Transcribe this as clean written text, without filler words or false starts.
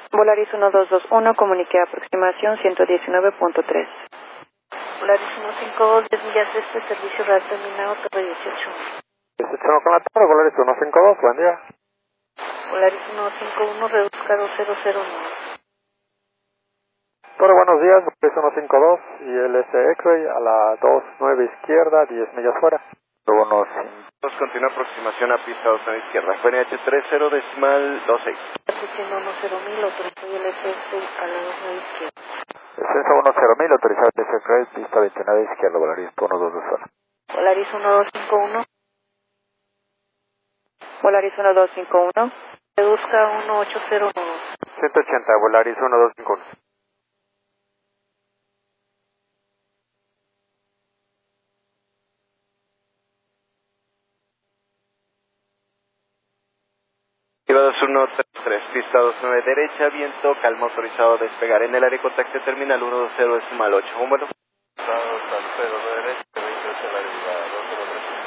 Volaris 1221, comunique aproximación 119.3. Volaris 152, 10 millas este, servicio real terminado, Torre 18. 18 con la torre, Volaris 152, buen día. Volaris 151, reduzca 2009. Torre, buenos días, Volaris 152 y el X-Ray a la 29 izquierda, 10 millas fuera. Luego nos continúa aproximación a pista 29 izquierda, FNH 30 decimal 26. Repitiendo 10.000, autorizó el SS a la 29 izquierda. Descenso 10.000, autorizado el X-Ray, pista 29 izquierda, Volaris 122. Volaris 1251, Volaris 1251. reduzca 1809. 180, Volaris 1251. Activados 133, pista 29 derecha, viento, calma, autorizado a despegar en el área de contacto terminal 120 decimal 8. Un vuelo. Estado 0 derecha, 20 es el área 203.